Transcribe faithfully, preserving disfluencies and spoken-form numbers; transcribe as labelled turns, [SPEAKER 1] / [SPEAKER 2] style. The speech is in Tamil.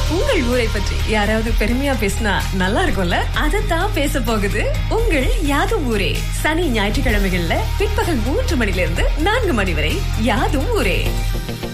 [SPEAKER 1] உங்கள் ஊரை பற்றி யாராவது பெருமையா பேசினா நல்லா இருக்கும்ல? அதைத்தான் பேச போகுது உங்கள் யாதும் ஊரே. சனி ஞாயிற்றுக்கிழமைகள்ல பிற்பகல் மூன்று மணில இருந்து நான்கு மணி வரை யாதும் ஊரே.